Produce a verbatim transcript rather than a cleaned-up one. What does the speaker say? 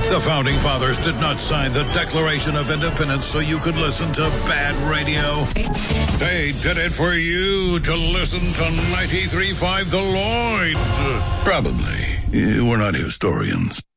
The Founding Fathers did not sign the Declaration of Independence so you could listen to bad radio. They did it for you to listen to ninety-three point five The Lloyd. Probably. We're not historians.